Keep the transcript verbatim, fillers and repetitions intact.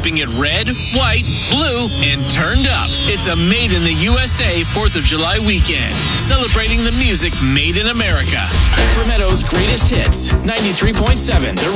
keeping it red, white, blue, and turned up. It's a Made in the U S A fourth of July weekend, celebrating the music made in America. Sacramento's greatest hits, ninety-three point seven. The